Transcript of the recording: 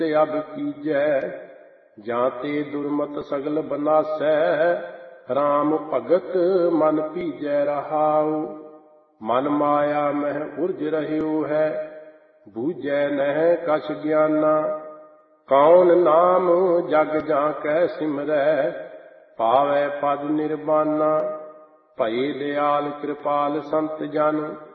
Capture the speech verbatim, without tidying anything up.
ਅਬ ਕੀਜੈ ਜਾਂ ਤੇ ਦੁਰਮਤ ਸਗਲ ਬਨਾਸੈ। ਰਾਮ ਭਗਤ ਮਨ ਭੀਜੈ ਰਹਾਉ। ਮਨ ਮਾਇਆ ਮਹਿ ਉਰਜ ਰਹਿਓ ਹੈ। ਬੂਝੈ ਨਹਿ ਕਛ ਗਿਆਨਾ। ਕੌਣ ਨਾਮ ਜਗ ਜਾਂ ਕੈ ਸਿਮਰੈ। ਪਾਵੈ ਪਦ ਨਿਰਬਾਨਾ। ਭਏ ਦਿਆਲ ਕਿਰਪਾਲ ਸੰਤ ਜਨ।